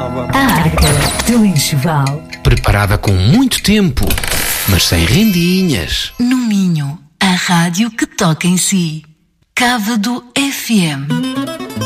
A Arca do Enxoval. Preparada com muito tempo, mas sem rendinhas. No Minho, a rádio que toca em si. Cávado FM.